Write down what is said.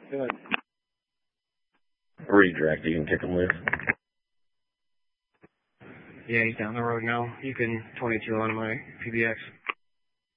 Good. Redirect, you can kick him loose. Yeah, he's down the road now. You can 22 on my PBX.